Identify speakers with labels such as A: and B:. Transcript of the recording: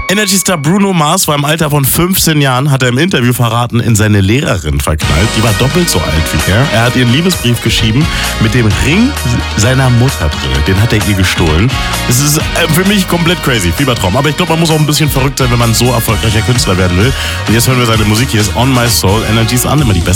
A: Energy-Star Bruno Mars war im Alter von 15 Jahren, hat er im Interview verraten, in seine Lehrerin verknallt. Die war doppelt so alt wie er. Er hat ihr einen Liebesbrief geschrieben mit dem Ring seiner Mutter drin. Den hat er ihr gestohlen. Das ist für mich komplett crazy, Fiebertraum. Aber ich glaube, man muss auch ein bisschen verrückt sein, wenn man so erfolgreicher Künstler werden will. Und jetzt hören wir seine Musik. Hier ist On My Soul, Energy ist an, immer die beste.